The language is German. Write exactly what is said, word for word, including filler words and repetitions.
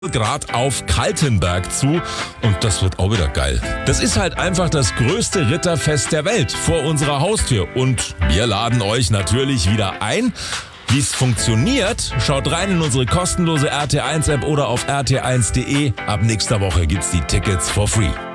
Grad auf Kaltenberg zu und das wird auch wieder geil. Das ist halt einfach das größte Ritterfest der Welt vor unserer Haustür und wir laden euch natürlich wieder ein. Wie es funktioniert, schaut rein in unsere kostenlose R T eins App oder auf r t eins punkt d e. Ab nächster Woche gibt's die Tickets for free.